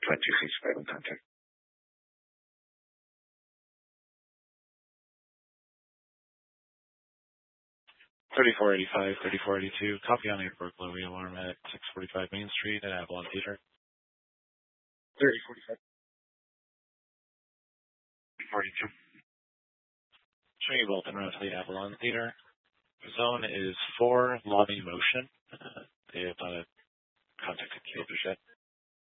26 contact. 3485, 3482, copy on Airport Glowy alarm at 645 Main Street at Avalon Theater. 3045. 42. Showing you both en route to the Avalon Theater. The zone is 4 lobby motion. They have not contacted Keel just yet.